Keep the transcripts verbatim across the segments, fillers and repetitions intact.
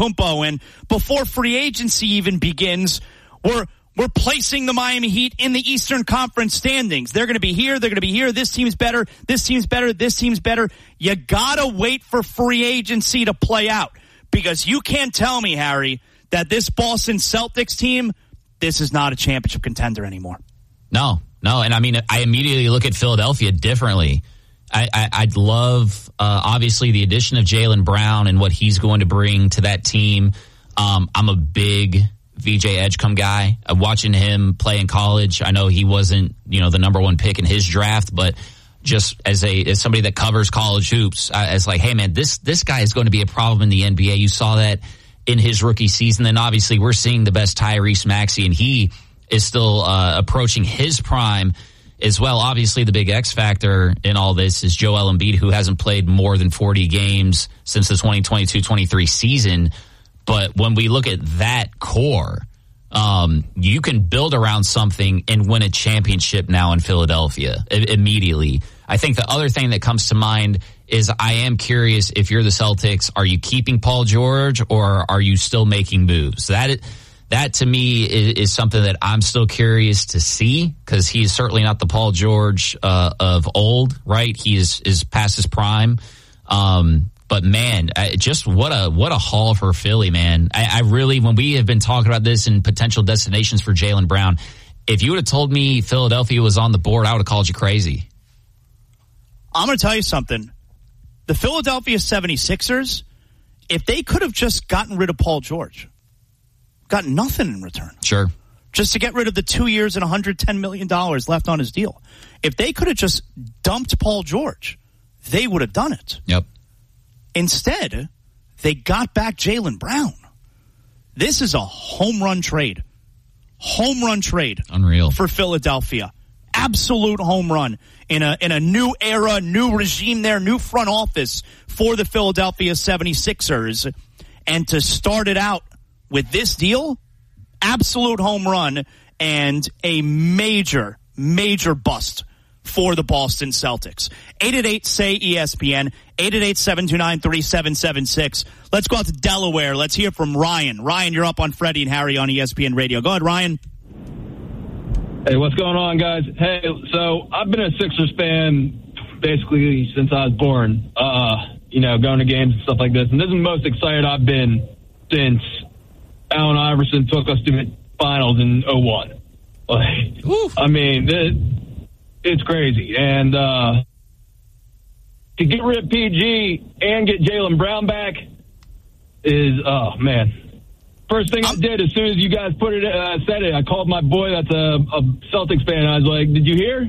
Antetokounmpo, and before free agency even begins, we're we're placing the Miami Heat in the Eastern Conference standings. They're going to be here. They're going to be here. This team's better. This team's better. This team's better. You got to wait for free agency to play out, because you can't tell me, Harry, that this Boston Celtics team, this is not a championship contender anymore. No, no. And I mean, I immediately look at Philadelphia differently. I, I, I'd love, uh, obviously, the addition of Jaylen Brown and what he's going to bring to that team. Um, I'm a big V J Edgecombe guy. Uh, watching him play in college, I know he wasn't, you know, the number one pick in his draft, but just as a as somebody that covers college hoops, uh, it's like, hey, man, this this guy is going to be a problem in the N B A. You saw that in his rookie season. Then obviously we're seeing the best Tyrese Maxey, and he is still uh, approaching his prime as well. Obviously the big X factor in all this is Joel Embiid, who hasn't played more than forty games since the twenty twenty-two twenty-three season. But when we look at that core, um, you can build around something and win a championship now in Philadelphia I- immediately. I think the other thing that comes to mind is I am curious, if you're the Celtics, are you keeping Paul George or are you still making moves? That that to me is, is something that I'm still curious to see, because he is certainly not the Paul George uh, of old, right? He is, is past his prime. Um, but man, I, just what a what a haul for Philly, man. I, I really, when we have been talking about this and potential destinations for Jaylen Brown, if you would have told me Philadelphia was on the board, I would have called you crazy. I'm going to tell you something. The Philadelphia seventy-sixers, if they could have just gotten rid of Paul George, got nothing in return. Sure. Just to get rid of the two years and one hundred ten million dollars left on his deal. If they could have just dumped Paul George, they would have done it. Yep. Instead, they got back Jaylen Brown. This is a home run trade. Home run trade. Unreal. For Philadelphia. Absolute home run in a in a new era, new regime there, new front office for the Philadelphia seventy-sixers. And to start it out with this deal, absolute home run and a major, major bust for the Boston Celtics. eight eight eight, S A Y, E S P N, eight eight eight, seven two nine, three seven seven six. Let's go out to Delaware. Let's hear from Ryan. Ryan, you're up on Freddie and Harry on E S P N Radio. Go ahead, Ryan. Hey, what's going on, guys? Hey, so I've been a Sixers fan basically since I was born, uh, you know, going to games and stuff like this. And this is the most excited I've been since Allen Iverson took us to the finals in oh one. Like, I mean, this, it's crazy. And uh, to get rid of P G and get Jaylen Brown back is, oh, man. First thing I did as soon as you guys put it, uh, said it, I called my boy that's a, a Celtics fan. I was like, did you hear?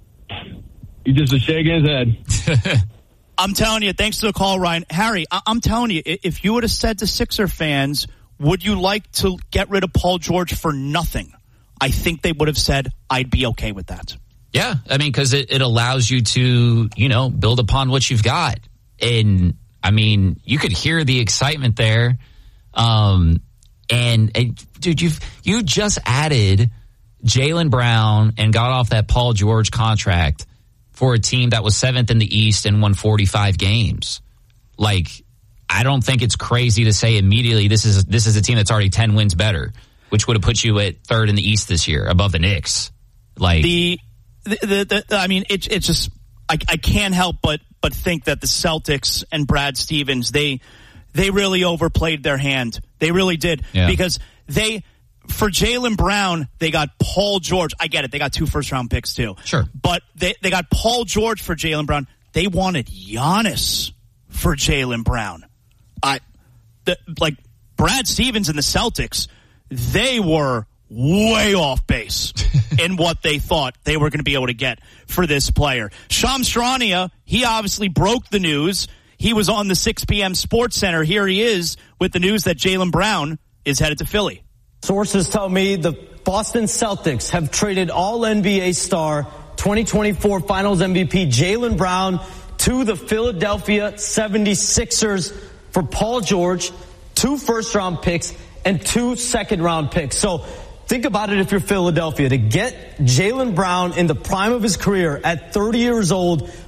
He just was shaking his head. I'm telling you, thanks for the call, Ryan. Harry, I- I'm telling you, if you would have said to Sixer fans, would you like to get rid of Paul George for nothing? I think they would have said, I'd be okay with that. Yeah, I mean, because it, it allows you to, you know, build upon what you've got. And, I mean, you could hear the excitement there. Um, and, and, dude, you've you just added Jaylen Brown and got off that Paul George contract for a team that was seventh in the East and won forty-five games. Like, I don't think it's crazy to say immediately this is this is a team that's already ten wins better, which would have put you at third in the East this year, above the Knicks. Like the, the, the, the I mean, it, it's just I, I can't help but but think that the Celtics and Brad Stevens they they really overplayed their hand. They really did yeah. because they. For Jaylen Brown, they got Paul George. I get it. They got two first-round picks, too. Sure. But they, they got Paul George for Jaylen Brown. They wanted Giannis for Jaylen Brown. I, the, like, Brad Stevens and the Celtics, they were way off base in what they thought they were going to be able to get for this player. Shams Charania, he obviously broke the news. He was on the six p.m. Sports Center. Here he is with the news that Jaylen Brown is headed to Philly. Sources tell me the Boston Celtics have traded all N B A star twenty twenty-four Finals M V P Jaylen Brown to the Philadelphia seventy-sixers for Paul George, two first-round picks, and two second-round picks. So think about it if you're Philadelphia. To get Jaylen Brown in the prime of his career at thirty years old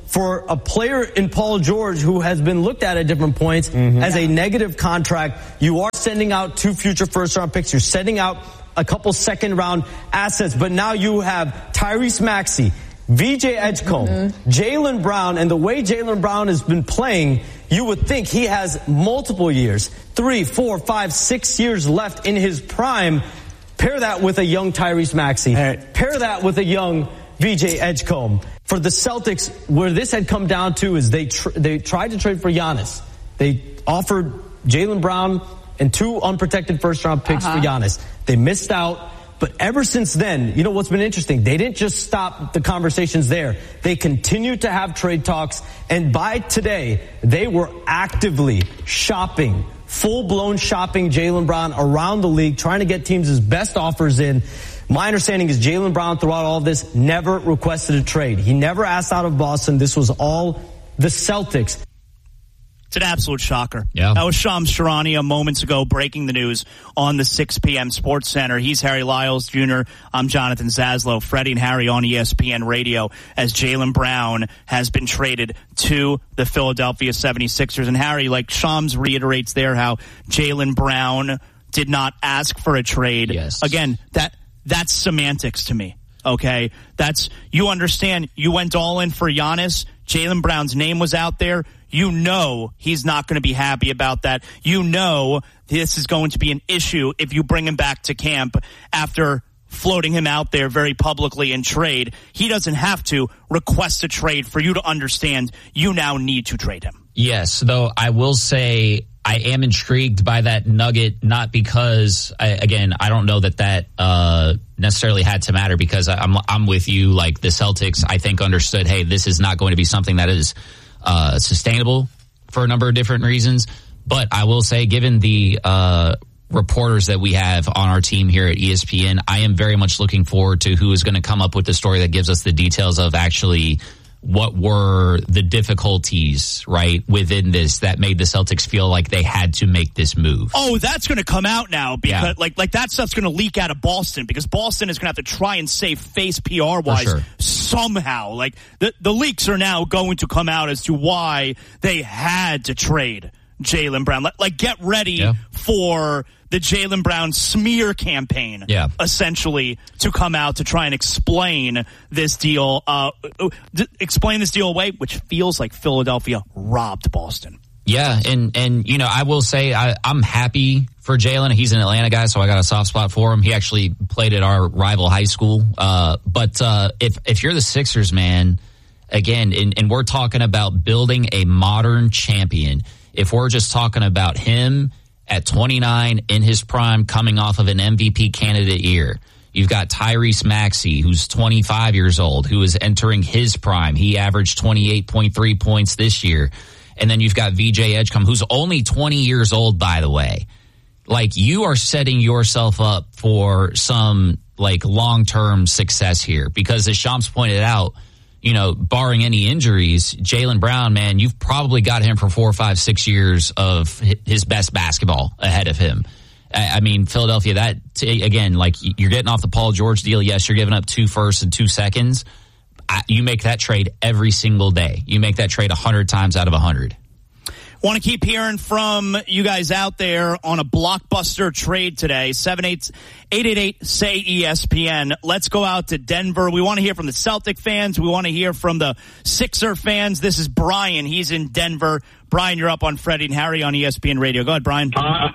for a player in Paul George who has been looked at at different points mm-hmm. as a negative contract. You are sending out two future first round picks. You're sending out a couple second round assets, but now you have Tyrese Maxey, V J Edgecombe, mm-hmm. Jaylen Brown, and the way Jaylen Brown has been playing, you would think he has multiple years, three, four, five, six years left in his prime. Pair that with a young Tyrese Maxey. Right. Pair that with a young V J Edgecombe. For the Celtics, where this had come down to is they tr- they tried to trade for Giannis. They offered Jaylen Brown and two unprotected first-round picks uh-huh. for Giannis. They missed out. But ever since then, you know what's been interesting? They didn't just stop the conversations there. They continued to have trade talks. And by today, they were actively shopping, full-blown shopping Jaylen Brown around the league, trying to get teams' best offers in. My understanding is Jaylen Brown, throughout all of this, never requested a trade. He never asked out of Boston. This was all the Celtics. It's an absolute shocker. Yeah. That was Shams Charania moments ago breaking the news on the six p.m. Sports Center. He's Harry Lyles Junior I'm Jonathan Zaslow. Freddie and Harry on E S P N Radio as Jaylen Brown has been traded to the Philadelphia seventy-sixers. And Harry, like Shams reiterates there how Jaylen Brown did not ask for a trade. Yes. Again, that that's semantics to me. Okay? That's, you understand, you went all in for Giannis. Jaylen Brown's name was out there. You know he's not going to be happy about that. You know this is going to be an issue if you bring him back to camp after floating him out there very publicly in trade. He doesn't have to request a trade for you to understand you now need to trade him. Yes, though I will say I am intrigued by that nugget, not because, I, again, I don't know that that uh, necessarily had to matter because I'm, I'm with you. Like the Celtics, I think, understood, hey, this is not going to be something that is uh, sustainable for a number of different reasons. But I will say, given the uh, reporters that we have on our team here at E S P N, I am very much looking forward to who is going to come up with the story that gives us the details of actually what were the difficulties, right, within this that made the Celtics feel like they had to make this move. Oh, that's going to come out now because Yeah. like like that stuff's going to leak out of Boston because Boston is going to have to try and save face P R-wise sure. somehow. Like the, the leaks are now going to come out as to why they had to trade Jaylen Brown. Like, like get ready Yeah. for the Jaylen Brown smear campaign, Yeah. essentially, to come out to try and explain this deal, uh, d- explain this deal away, which feels like Philadelphia robbed Boston. Yeah, and, and you know, I will say I, I'm happy for Jaylen. He's an Atlanta guy, so I got a soft spot for him. He actually played at our rival high school. Uh, but uh, if if you're the Sixers, man, again, and, and we're talking about building a modern champion, if we're just talking about him at twenty-nine in his prime coming off of an M V P candidate year, you've got Tyrese Maxey, who's twenty-five years old, who is entering his prime. He averaged twenty-eight point three points this year. And then you've got V J Edgecombe, who's only twenty years old, by the way. Like, you are setting yourself up for some, like, long-term success here. Because as Shams pointed out, you know, barring any injuries, Jaylen Brown, man, you've probably got him for four, five, six years of his best basketball ahead of him. I mean, Philadelphia, that, again, like, you're getting off the Paul George deal. Yes, you're giving up two firsts and two seconds. You make that trade every single day. You make that trade one hundred times out of one hundred. Want to keep hearing from you guys out there on a blockbuster trade today. seven eight eight eight say E S P N. Let's go out to Denver. We want to hear from the Celtic fans. We want to hear from the Sixer fans. This is Brian. He's in Denver. Brian, you're up on Freddie and Harry on E S P N Radio. Go ahead, Brian. Uh,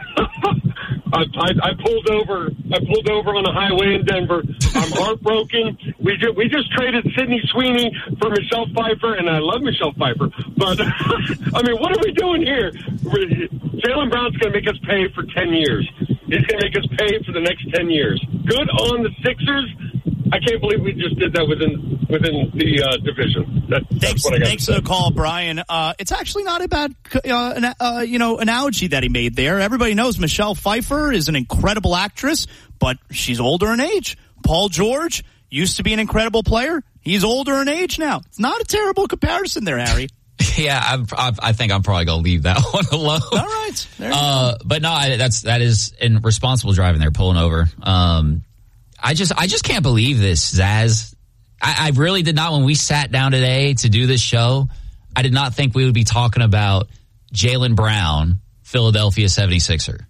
I, I, I pulled over. I pulled over on the highway in Denver. I'm heartbroken. We just, we just traded Sydney Sweeney for Michelle Pfeiffer, and I love Michelle Pfeiffer. But I mean, what are we doing here? Jaylen Brown's going to make us pay for ten years. He's going to make us pay for the next ten years. Good on the Sixers. I can't believe we just did that within within the uh, division. That, that's thanks, what I got thanks to for the call, Brian. Uh, it's actually not a bad, uh, an, uh, you know, analogy that he made there. Everybody knows Michelle Pfeiffer is an incredible actress, but she's older in age. Paul George used to be an incredible player. He's older in age now. It's not a terrible comparison there, Harry. Yeah, I'm, I've, I think I'm probably going to leave that one alone. All right. There you uh, go. But no, I, that's that is in responsible driving there, pulling over. Um, I just I just can't believe this, Zaz. I, I really did not, when we sat down today to do this show, I did not think we would be talking about Jaylen Brown, Philadelphia seventy-sixer.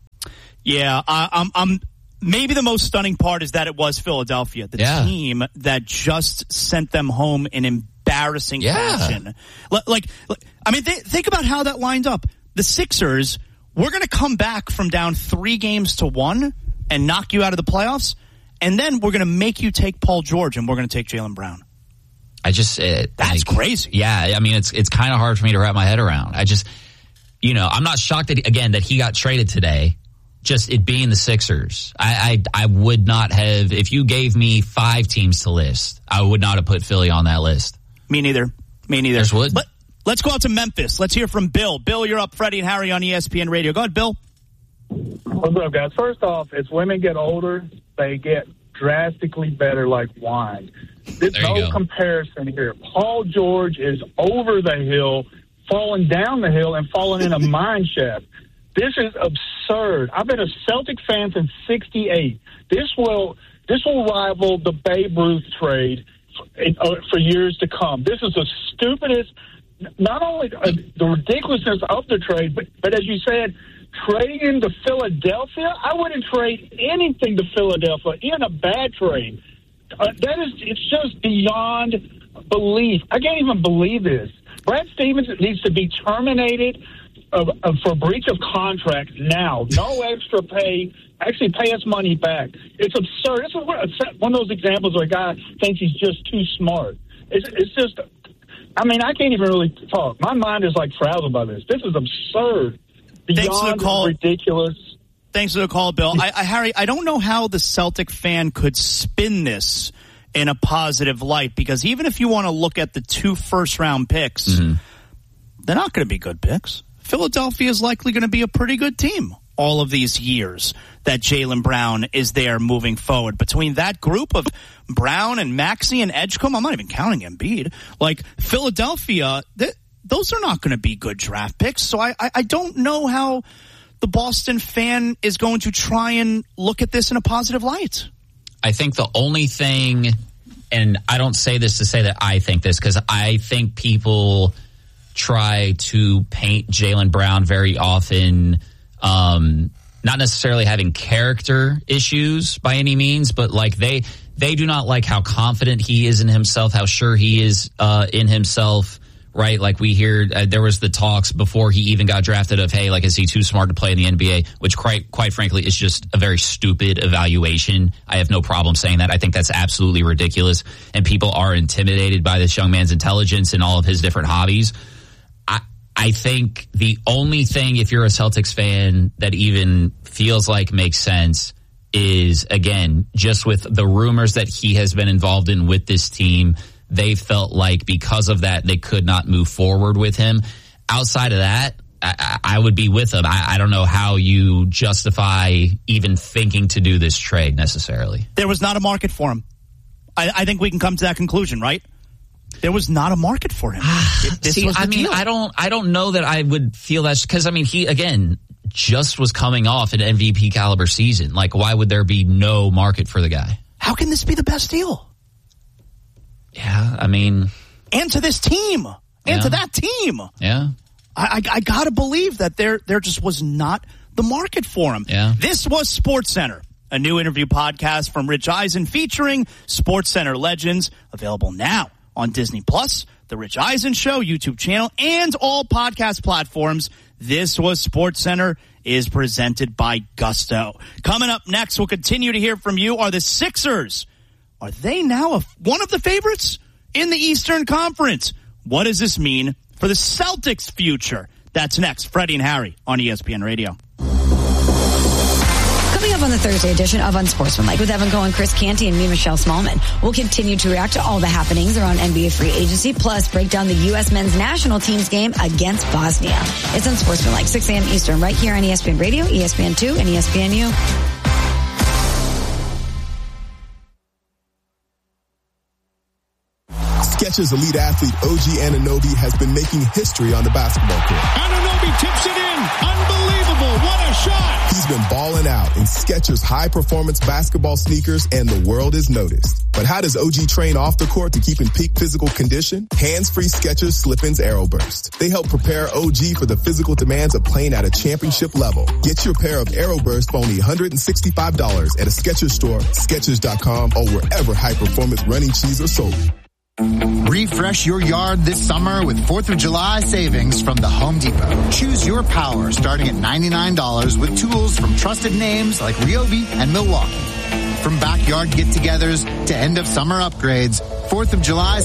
Yeah, I, I'm, I'm maybe the most stunning part is that it was Philadelphia, the yeah. team that just sent them home in embarrassing yeah. fashion. Like, like, I mean, th- think about how that lined up. The Sixers, we're going to come back from down three games to one and knock you out of the playoffs, and then we're going to make you take Paul George, and we're going to take Jaylen Brown. I just it, that's like, crazy. Yeah, I mean, it's it's kind of hard for me to wrap my head around. I just, you know, I'm not shocked that again that he got traded today. Just it being the Sixers, I, I I would not have, if you gave me five teams to list, I would not have put Philly on that list. Me neither. Me neither. There's wood. Let, let's go out to Memphis. Let's hear from Bill. Bill, you're up. Freddie and Harry on E S P N Radio. Go ahead, Bill. What's up, guys? First off, as women get older, they get drastically better like wine. There's no go. comparison here. Paul George is over the hill, falling down the hill, and falling in a mine shaft. This is absurd. I've been a Celtic fan since sixty-eight. This will this will rival the Babe Ruth trade for, uh, for years to come. This is the stupidest, not only uh, the ridiculousness of the trade, but, but as you said, trading to Philadelphia. I wouldn't trade anything to Philadelphia, even a bad trade. Uh, that is, it's just beyond belief. I can't even believe this. Brad Stevens needs to be terminated uh, uh, for breach of contract now. No extra pay. Actually, pay us money back. It's absurd. This is one of those examples where a guy thinks he's just too smart. It's, it's just, I mean, I can't even really talk. My mind is like frazzled by this. This is absurd. Thanks for the call. Ridiculous. Thanks for the call, Bill. I, I, Harry, I don't know how the Celtic fan could spin this in a positive light, because even if you want to look at the two first-round picks, mm-hmm. they're not going to be good picks. Philadelphia is likely going to be a pretty good team all of these years that Jaylen Brown is there moving forward. Between that group of Brown and Maxey and Edgecombe, I'm not even counting Embiid, like Philadelphia, th- those are not going to be good draft picks. So I, I, I don't know how the Boston fan is going to try and look at this in a positive light. I think the only thing, and I don't say this to say that I think this, because I think people try to paint Jaylen Brown very often, um, not necessarily having character issues by any means, but like they they do not like how confident he is in himself, how sure he is uh, in himself. Right, like we hear, uh, there was the talks before he even got drafted of, hey, like, is he too smart to play in the N B A? Which, quite, quite frankly, is just a very stupid evaluation. I have no problem saying that. I think that's absolutely ridiculous, and people are intimidated by this young man's intelligence and all of his different hobbies. I, I think the only thing, if you're a Celtics fan, that even feels like makes sense is, again, just with the rumors that he has been involved in with this team, they felt like because of that, they could not move forward with him. Outside of that, I, I would be with him. I, I don't know how you justify even thinking to do this trade necessarily. There was not a market for him. I, I think we can come to that conclusion, right? There was not a market for him. This See, was the I mean, deal. I don't, I don't know that I would feel that, because I mean, he again just was coming off an M V P caliber season. Like, why would there be no market for the guy? How can this be the best deal? Yeah, I mean, and to this team, and yeah. to that team. Yeah, I, I, I gotta believe that there, there just was not the market for him. Yeah. This was SportsCenter, a new interview podcast from Rich Eisen featuring SportsCenter legends, available now on Disney Plus, The Rich Eisen Show YouTube channel, and all podcast platforms. This was SportsCenter is presented by Gusto. Coming up next, we'll continue to hear from you. Are the Sixers, are they now a, one of the favorites in the Eastern Conference? What does this mean for the Celtics' future? That's next. Freddie and Harry on E S P N Radio. Coming up on the Thursday edition of Unsportsmanlike with Evan Cohen, Chris Canty, and me, Michelle Smallman. We'll continue to react to all the happenings around N B A free agency, plus break down the U S men's national team's game against Bosnia. It's Unsportsmanlike, six a.m. Eastern, right here on E S P N Radio, E S P N two, and E S P N U. Skechers elite athlete O G Anunoby has been making history on the basketball court. Anunoby tips it in. Unbelievable. What a shot. He's been balling out in Skechers high-performance basketball sneakers, and the world is noticed. But how does O G train off the court to keep in peak physical condition? Hands-free Skechers Slip-ins Aeroburst. They help prepare O G for the physical demands of playing at a championship level. Get your pair of Aeroburst for only one hundred sixty-five dollars at a Skechers store, Skechers dot com, or wherever high-performance running shoes are sold. Refresh your yard this summer with fourth of July savings from the Home Depot. Choose your power starting at ninety-nine dollars with tools from trusted names like Ryobi and Milwaukee. From backyard get-togethers to end-of-summer upgrades, fourth of July